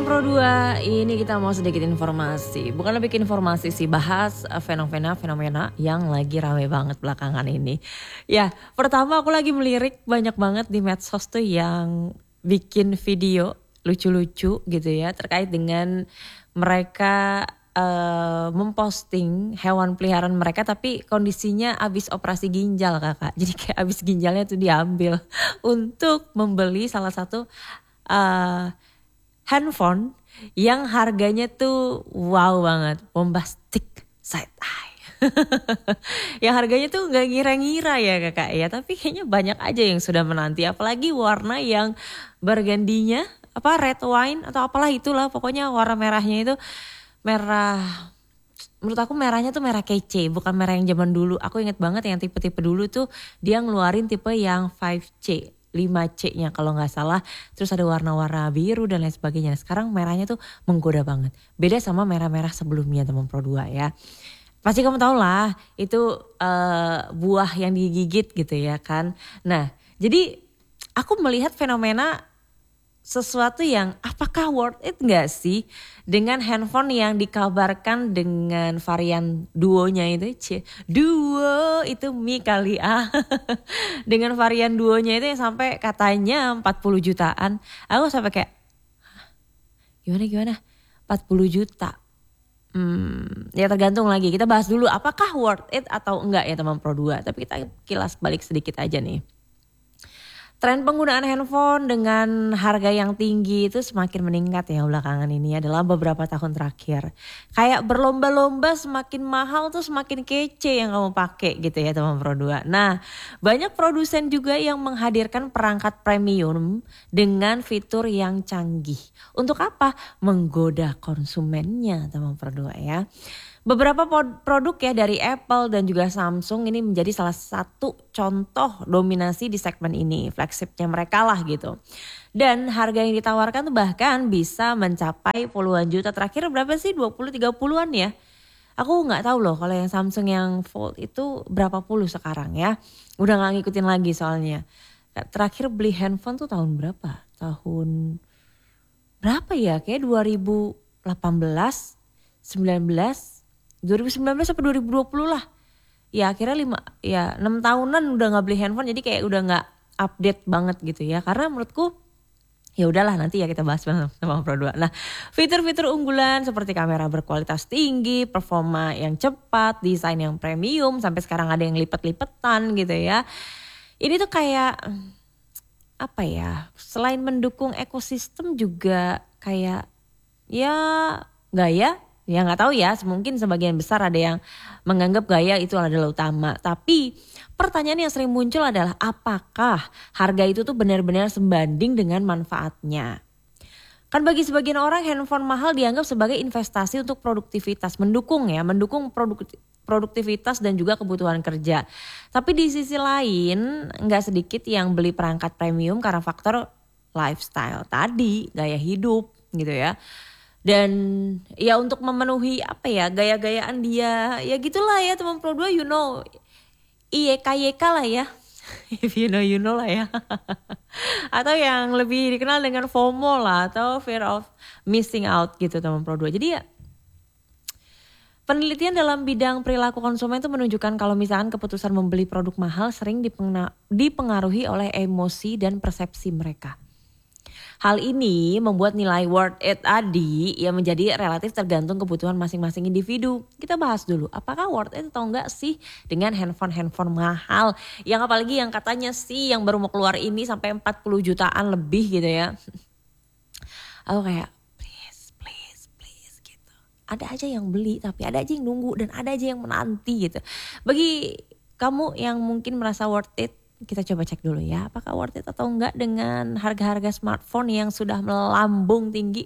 teman Pro 2, ini kita mau sedikit informasi. Bukan lebih ke informasi sih, bahas fenomena yang lagi rame banget belakangan ini. Ya, pertama aku lagi melirik banyak banget di medsos tuh yang bikin video lucu-lucu gitu ya. Terkait dengan mereka memposting hewan peliharaan mereka tapi kondisinya abis operasi ginjal kakak. Jadi kayak abis ginjalnya tuh diambil untuk membeli salah satu handphone yang harganya tuh wow banget, bombastic side eye. Yang harganya tuh gak ngira-ngira ya kakak ya, tapi kayaknya banyak aja yang sudah menanti, apalagi warna yang burgundinya, red wine atau apalah itulah, pokoknya warna merahnya itu merah. Menurut aku merahnya tuh merah kece, bukan merah yang zaman dulu. Aku inget banget yang tipe-tipe dulu tuh dia ngeluarin tipe yang 5C. 5C-nya kalau nggak salah, terus ada warna-warna biru dan lain sebagainya. Sekarang merahnya tuh menggoda banget. Beda sama merah-merah sebelumnya teman Pro 2 ya. Pasti kamu tahu lah itu buah yang digigit gitu ya kan. Nah jadi aku melihat fenomena sesuatu yang apakah worth it gak sih dengan handphone yang dikabarkan dengan varian duonya itu. Duo itu Mi kali dengan varian duonya itu yang sampai katanya 40 jutaan. Aku sampai kayak gimana 40 juta. Ya tergantung lagi, kita bahas dulu apakah worth it atau enggak ya teman Pro 2. Tapi kita kilas balik sedikit aja nih. Tren penggunaan handphone dengan harga yang tinggi itu semakin meningkat ya belakangan ini adalah beberapa tahun terakhir. Kayak berlomba-lomba semakin mahal tuh semakin kece yang kamu pakai gitu ya teman Pro 2. Nah banyak produsen juga yang menghadirkan perangkat premium dengan fitur yang canggih. Untuk apa? Menggoda konsumennya teman Pro 2 ya. Beberapa produk ya dari Apple dan juga Samsung ini menjadi salah satu contoh dominasi di segmen ini. Flagshipnya mereka lah gitu. Dan harga yang ditawarkan tuh bahkan bisa mencapai puluhan juta. Terakhir berapa sih? 20-30an ya. Aku gak tahu loh kalau yang Samsung yang Fold itu berapa puluh sekarang ya. Udah gak ngikutin lagi soalnya. Terakhir beli handphone tuh tahun berapa? Tahun berapa ya? Kayak 2018, 2019 sampai 2020 lah. Ya akhirnya 6 tahunan udah gak beli handphone, jadi kayak udah gak update banget gitu ya. Karena menurutku ya udahlah nanti ya kita bahas sama Pro 2. Nah, fitur-fitur unggulan seperti kamera berkualitas tinggi, performa yang cepat, desain yang premium, sampai sekarang ada yang lipet-lipetan gitu ya. Ini tuh kayak apa ya? Selain mendukung ekosistem juga kayak ya gaya. Ya nggak tahu ya, mungkin sebagian besar ada yang menganggap gaya itu adalah utama. Tapi pertanyaan yang sering muncul adalah apakah harga itu tuh benar-benar sebanding dengan manfaatnya? Kan bagi sebagian orang handphone mahal dianggap sebagai investasi untuk produktivitas, mendukung produktivitas dan juga kebutuhan kerja. Tapi di sisi lain nggak sedikit yang beli perangkat premium karena faktor lifestyle tadi, gaya hidup gitu ya. Dan ya untuk memenuhi gaya-gayaan dia, ya gitulah ya teman Pro 2, you know, IYK lah ya, if you know lah ya. Atau yang lebih dikenal dengan FOMO lah, atau fear of missing out gitu teman Pro 2. Jadi ya penelitian dalam bidang perilaku konsumen itu menunjukkan kalau misalkan keputusan membeli produk mahal sering dipengaruhi oleh emosi dan persepsi mereka. Hal ini membuat nilai worth it tadi ya menjadi relatif tergantung kebutuhan masing-masing individu. Kita bahas dulu apakah worth it atau enggak sih dengan handphone mahal. Yang apalagi yang katanya sih yang baru mau keluar ini sampai 40 jutaan lebih gitu ya. Aku kayak please gitu. Ada aja yang beli tapi ada aja yang nunggu dan ada aja yang menanti gitu. Bagi kamu yang mungkin merasa worth it, kita coba cek dulu ya, apakah worth it atau enggak dengan harga-harga smartphone yang sudah melambung tinggi.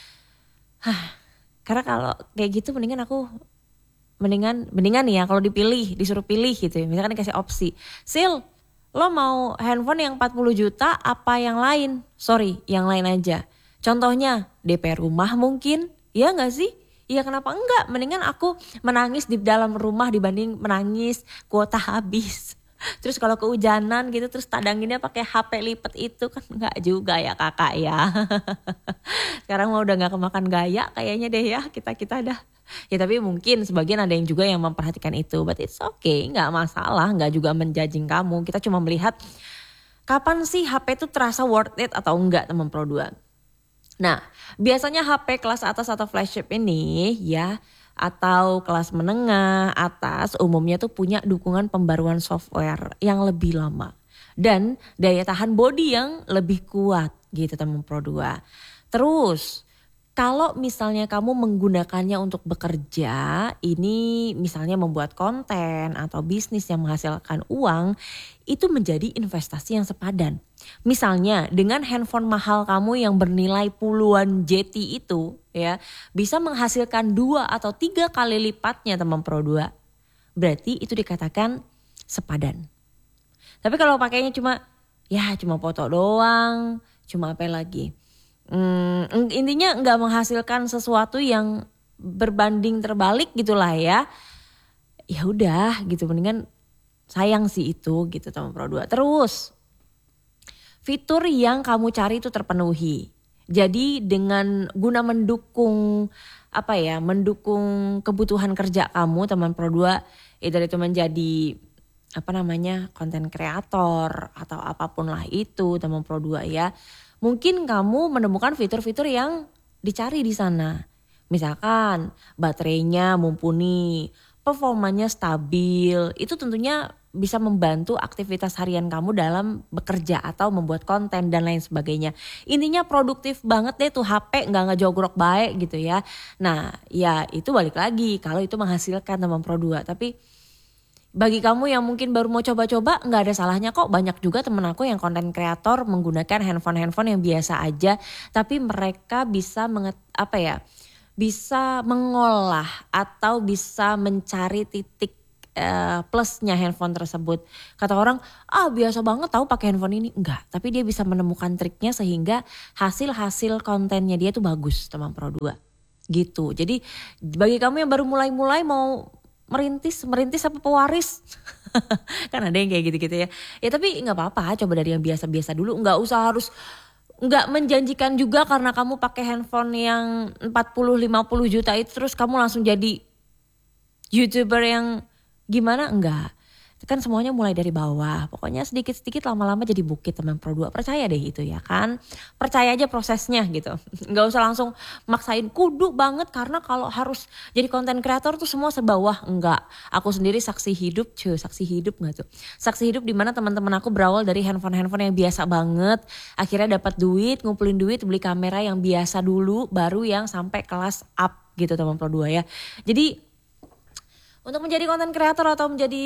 Karena kalau kayak gitu mendingan nih ya kalau disuruh pilih gitu ya. Misalkan dikasih opsi, Sil, lo mau handphone yang 40 juta apa yang lain? Sorry, yang lain aja. Contohnya DP rumah mungkin, ya enggak sih? Iya kenapa enggak? Mendingan aku menangis di dalam rumah dibanding menangis kuota habis. Terus kalau kehujanan gitu terus tadanginnya pakai HP lipat itu kan nggak juga ya kakak ya. Sekarang mau udah nggak kemakan gaya kayaknya deh ya kita dah. Ya tapi mungkin sebagian ada yang juga yang memperhatikan itu, but it's okay, nggak masalah, nggak juga menjudging kamu. Kita cuma melihat kapan sih HP itu terasa worth it atau enggak teman Pro 2. Nah biasanya HP kelas atas atau flagship ini ya atau kelas menengah atas umumnya tuh punya dukungan pembaruan software yang lebih lama dan daya tahan bodi yang lebih kuat gitu teman Pro 2. Terus kalau misalnya kamu menggunakannya untuk bekerja, ini misalnya membuat konten atau bisnis yang menghasilkan uang, itu menjadi investasi yang sepadan. Misalnya dengan handphone mahal kamu yang bernilai puluhan JT itu ya, bisa menghasilkan 2 atau 3 kali lipatnya teman Pro 2. Berarti itu dikatakan sepadan. Tapi kalau pakainya cuma foto doang, cuma apa lagi? Intinya nggak menghasilkan sesuatu yang berbanding terbalik gitulah ya. Ya udah gitu, mendingan sayang sih itu gitu teman Pro 2. Terus fitur yang kamu cari itu terpenuhi. Jadi dengan guna mendukung mendukung kebutuhan kerja kamu teman Pro 2, itu menjadi konten kreator atau apapun lah itu teman Pro 2 ya. Mungkin kamu menemukan fitur-fitur yang dicari di sana. Misalkan baterainya mumpuni, performanya stabil, itu tentunya bisa membantu aktivitas harian kamu dalam bekerja atau membuat konten dan lain sebagainya. Intinya produktif banget deh tuh HP, nggak ngejogrok baik gitu ya. Nah ya itu balik lagi kalau itu menghasilkan teman Pro 2. Tapi bagi kamu yang mungkin baru mau coba-coba nggak ada salahnya kok. Banyak juga temen aku yang konten kreator menggunakan handphone yang biasa aja. Tapi mereka bisa bisa mengolah atau bisa mencari titik plusnya handphone tersebut. Kata orang biasa banget tahu pakai handphone ini. Enggak, tapi dia bisa menemukan triknya sehingga hasil kontennya dia tuh bagus teman Pro 2 gitu. Jadi bagi kamu yang baru mulai mau merintis apa pewaris kan ada yang kayak gitu-gitu ya. Ya tapi nggak apa-apa, coba dari yang biasa-biasa dulu. Nggak menjanjikan juga karena kamu pakai handphone yang 40-50 juta itu terus kamu langsung jadi YouTuber yang gimana, enggak. Kan semuanya mulai dari bawah. Pokoknya sedikit-sedikit lama-lama jadi bukit teman Pro 2. Percaya deh itu ya kan. Percaya aja prosesnya gitu. Nggak usah langsung maksain kudu banget karena kalau harus jadi konten kreator tuh semua serba wah. Enggak. Aku sendiri saksi hidup nggak tuh. Saksi hidup dimana teman-teman aku berawal dari handphone yang biasa banget. Akhirnya dapat duit, ngumpulin duit, beli kamera yang biasa dulu. Baru yang sampai kelas up gitu teman Pro 2 ya. Jadi untuk menjadi konten kreator atau menjadi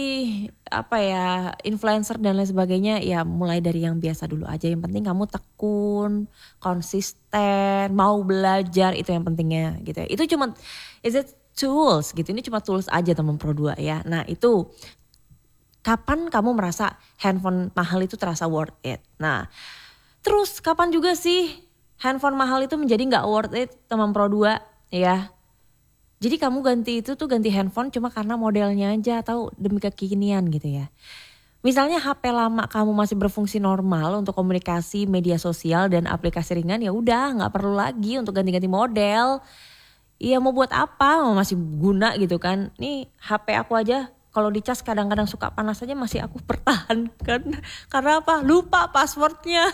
influencer dan lain sebagainya ya mulai dari yang biasa dulu aja. Yang penting kamu tekun, konsisten, mau belajar, itu yang pentingnya gitu ya. Itu cuma tools gitu. Ini cuma tools aja teman Pro 2 ya. Nah itu kapan kamu merasa handphone mahal itu terasa worth it. Nah terus kapan juga sih handphone mahal itu menjadi gak worth it teman Pro 2 ya. Jadi kamu ganti handphone cuma karena modelnya aja atau demi kekinian gitu ya. Misalnya HP lama kamu masih berfungsi normal untuk komunikasi, media sosial dan aplikasi ringan, ya udah nggak perlu lagi untuk ganti-ganti model. Iya mau buat apa? Mau masih guna gitu kan. Nih HP aku aja kalau dicas kadang-kadang suka panas aja masih aku pertahankan. Karena apa? Lupa passwordnya.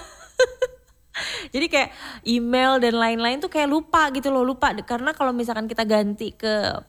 Jadi kayak email dan lain-lain tuh kayak lupa gitu loh, karena kalau misalkan kita ganti ke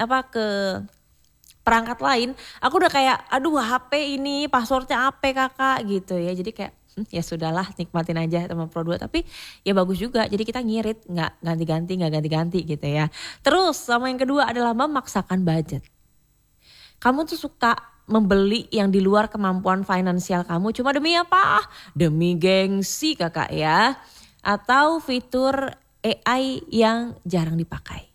perangkat lain, aku udah kayak aduh HP ini passwordnya apa kakak gitu ya. Jadi kayak ya sudahlah, nikmatin aja teman Pro 2. Tapi ya bagus juga, jadi kita ngirit nggak ganti-ganti gitu ya. Terus sama yang kedua adalah memaksakan budget. Kamu tuh suka membeli yang di luar kemampuan finansial kamu cuma demi apa? Demi gengsi kakak ya. Atau fitur AI yang jarang dipakai.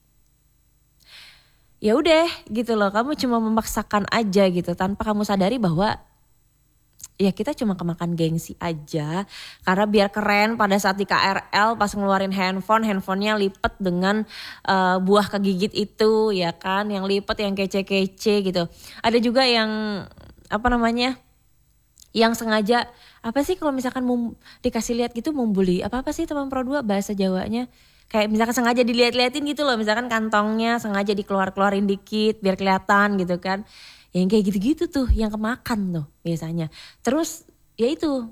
Ya udah gitu loh, kamu cuma memaksakan aja gitu tanpa kamu sadari bahwa ya kita cuma kemakan gengsi aja. Karena biar keren pada saat di KRL pas ngeluarin handphonenya lipet dengan buah kegigit itu ya kan. Yang lipet yang kece-kece gitu. Ada juga yang Yang sengaja apa sih kalau misalkan dikasih lihat gitu membuli, apa sih teman Pro 2 bahasa Jawanya? Kayak misalkan sengaja dilihat-liatin gitu loh, misalkan kantongnya sengaja dikeluarin dikit biar kelihatan gitu kan. Yang kayak gitu-gitu tuh yang kemakan tuh biasanya. Terus ya itu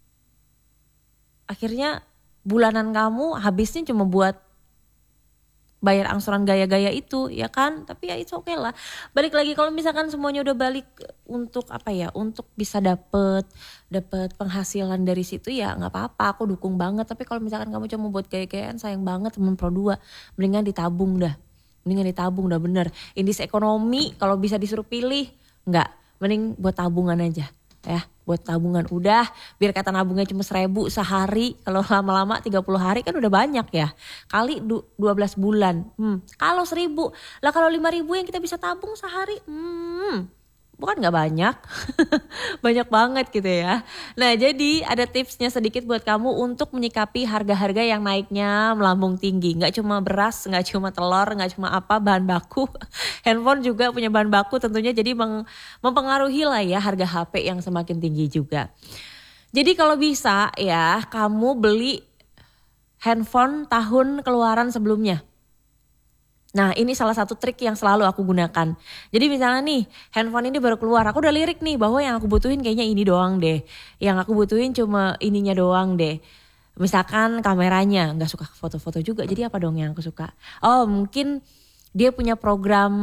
akhirnya bulanan kamu habisnya cuma buat bayar angsuran gaya-gaya itu ya kan, tapi ya itu oke lah. Balik lagi kalau misalkan semuanya udah balik untuk apa ya, untuk bisa dapet penghasilan dari situ ya nggak apa-apa, aku dukung banget. Tapi kalau misalkan kamu cuma buat gaya-gayaan sayang banget temen Pro 2, mendingan ditabung dah bener. Indis ekonomi kalau bisa disuruh pilih nggak, mending buat tabungan aja ya, buat tabungan udah, biar kata nabungnya cuma 1.000 sehari, kalau lama-lama 30 hari kan udah banyak ya, kali 12 bulan, kalau 1.000 lah, kalau 5.000 yang kita bisa tabung sehari, bukan nggak banyak, banyak banget gitu ya. Nah jadi ada tipsnya sedikit buat kamu untuk menyikapi harga-harga yang naiknya melambung tinggi. Nggak cuma beras, nggak cuma telur, nggak cuma bahan baku. Handphone juga punya bahan baku tentunya, jadi mempengaruhi lah ya harga HP yang semakin tinggi juga. Jadi kalau bisa ya kamu beli handphone tahun keluaran sebelumnya. Nah ini salah satu trik yang selalu aku gunakan. Jadi misalnya nih handphone ini baru keluar, aku udah lirik nih bahwa yang aku butuhin kayaknya ini doang deh. Yang aku butuhin cuma ininya doang deh. Misalkan kameranya, gak suka foto-foto juga, jadi apa dong yang aku suka? Oh mungkin dia punya program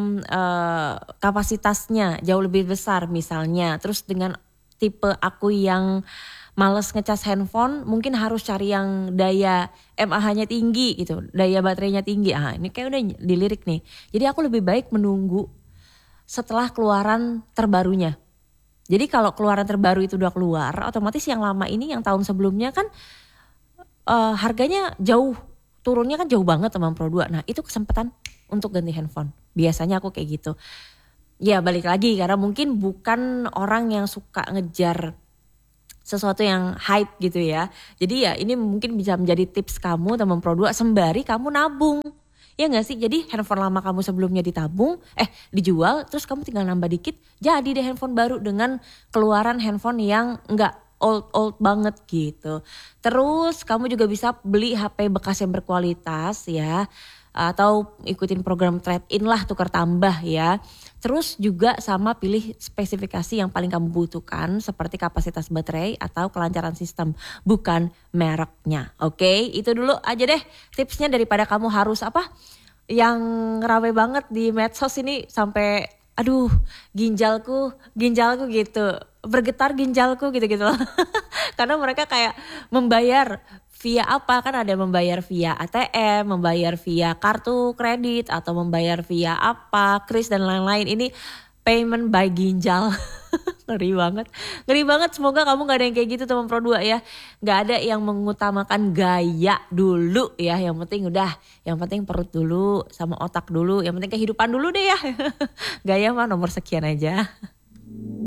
kapasitasnya jauh lebih besar misalnya. Terus dengan tipe aku yang males ngecas handphone, mungkin harus cari yang daya mAh-nya tinggi gitu, daya baterainya tinggi. Ini kayak udah dilirik nih. Jadi aku lebih baik menunggu setelah keluaran terbarunya. Jadi kalau keluaran terbaru itu udah keluar, otomatis yang lama ini, yang tahun sebelumnya kan harganya jauh, turunnya kan jauh banget teman Pro 2. Nah itu kesempatan untuk ganti handphone. Biasanya aku kayak gitu. Ya balik lagi karena mungkin bukan orang yang suka ngejar sesuatu yang hype gitu ya. Jadi ya ini mungkin bisa menjadi tips kamu teman Pro 2 sembari kamu nabung. Ya gak sih? Jadi handphone lama kamu sebelumnya ditabung, dijual, terus kamu tinggal nambah dikit, jadi deh handphone baru dengan keluaran handphone yang enggak old banget gitu. Terus kamu juga bisa beli HP bekas yang berkualitas ya, atau ikutin program trade-in lah, tukar tambah ya. Terus juga sama pilih spesifikasi yang paling kamu butuhkan seperti kapasitas baterai atau kelancaran sistem, bukan mereknya. Oke, itu dulu aja deh tipsnya daripada kamu harus yang rame banget di medsos ini sampai aduh ginjalku gitu, bergetar ginjalku gitu-gitu loh. Karena mereka kayak membayar via kan ada membayar via ATM, membayar via kartu kredit atau membayar via kris dan lain-lain. Ini payment by ginjal. Ngeri banget. Semoga kamu gak ada yang kayak gitu teman Pro 2 ya. Gak ada yang mengutamakan gaya dulu ya. Yang penting perut dulu sama otak dulu. Yang penting kehidupan dulu deh ya. Gaya mah nomor sekian aja.